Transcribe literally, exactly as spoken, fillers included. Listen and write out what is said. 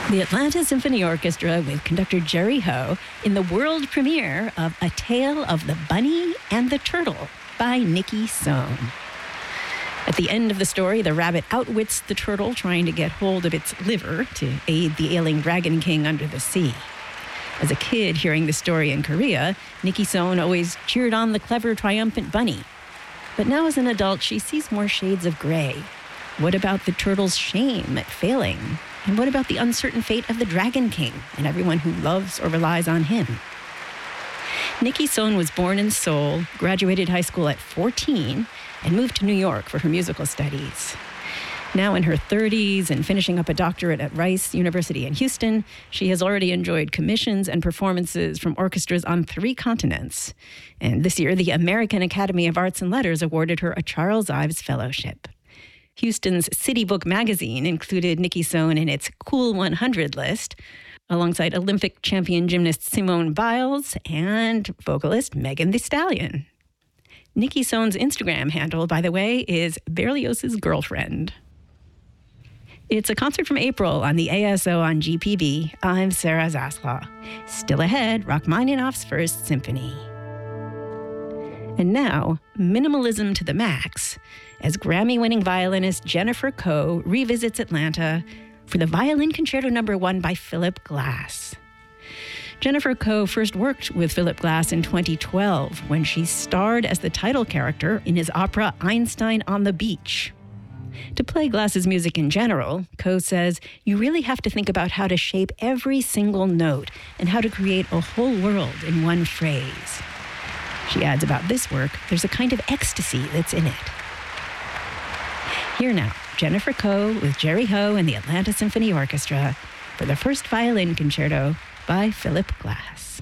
The Atlanta Symphony Orchestra with conductor Jerry Ho in the world premiere of A Tale of the Bunny and the Turtle by Nikki Sohn. At the end of the story, the rabbit outwits the turtle trying to get hold of its liver to aid the ailing Dragon King under the sea. As a kid hearing the story in Korea, Nikki Sohn always cheered on the clever, triumphant bunny. But now as an adult, she sees more shades of gray. What about the turtle's shame at failing? And what about the uncertain fate of the Dragon King and everyone who loves or relies on him? Nikki Sohn was born in Seoul, graduated high school at fourteen, and moved to New York for her musical studies. Now in her thirties and finishing up a doctorate at Rice University in Houston, she has already enjoyed commissions and performances from orchestras on three continents. And this year, the American Academy of Arts and Letters awarded her a Charles Ives Fellowship. Houston's City Book magazine included Nikki Sohn in its Cool one hundred list, alongside Olympic champion gymnast Simone Biles and vocalist Megan Thee Stallion. Nikki Sohn's Instagram handle, by the way, is Berlioz's Girlfriend. It's a concert from April on the A S O on G P B. I'm Sarah Zaslaw. Still ahead, Rachmaninoff's First Symphony. And now, minimalism to the max, as Grammy-winning violinist Jennifer Koh revisits Atlanta for the Violin Concerto Number One by Philip Glass. Jennifer Koh first worked with Philip Glass in twenty twelve when she starred as the title character in his opera Einstein on the Beach. To play Glass's music in general, Koh says, you really have to think about how to shape every single note and how to create a whole world in one phrase. She adds about this work, there's a kind of ecstasy that's in it. Here now, Jennifer Koh with Jerry Ho and the Atlanta Symphony Orchestra for the First Violin Concerto by Philip Glass.